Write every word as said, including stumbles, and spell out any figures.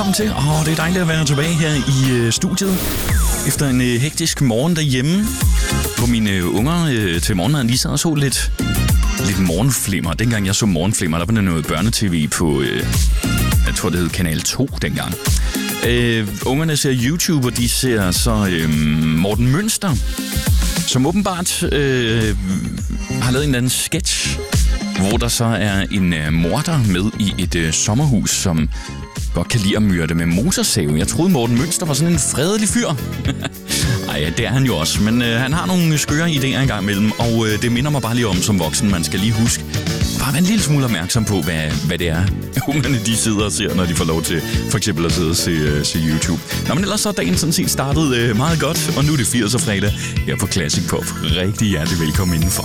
velkommen til. Åh, det er dejligt at være tilbage her i øh, studiet. Efter en øh, hektisk morgen derhjemme, hvor mine øh, unger øh, til morgenmaden lige sad og så lidt, lidt morgenflimmer. Dengang jeg så morgenflimmer, der var der noget børnetv på, øh, jeg tror det hed Kanal to dengang. Øh, ungerne ser YouTube, og de ser så øh, Morten Münster, som åbenbart øh, har lavet en eller anden sketch, hvor der så er en øh, morder med i et øh, sommerhus, som godt kan lide at myrde med motorsave. Jeg troede, Morten Münster var sådan en fredelig fyr. Ej, det er han jo også, men øh, han har nogle skøre idéer engang imellem, og øh, det minder mig bare lige om som voksen. Man skal lige huske, bare være en lille smule opmærksom på, hvad, hvad det er, ungerne de sidder og ser, når de får lov til for eksempel at sidde og se, øh, se YouTube. Nå, men ellers så er dagen sådan set startet øh, meget godt, og nu er det firser fredag her på Classic Pop. Rigtig hjertelig velkommen indenfor.